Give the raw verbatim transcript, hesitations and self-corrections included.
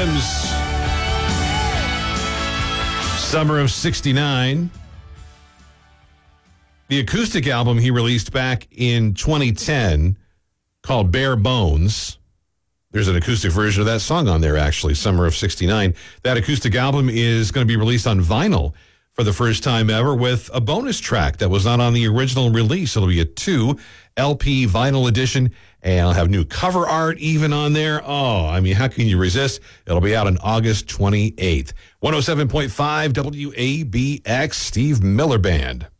Williams. Summer of sixty-nine. The acoustic album he released back in twenty ten called Bare Bones. There's an acoustic version of that song on there, actually, Summer of sixty-nine. That acoustic album is going to be released on vinyl for the first time ever with a bonus track that was not on the original release. It'll be a two L P vinyl edition, and I'll have new cover art even on there. Oh, I mean, how can you resist? It'll be out on August twenty-eighth. one oh seven point five W A B X, Steve Miller Band.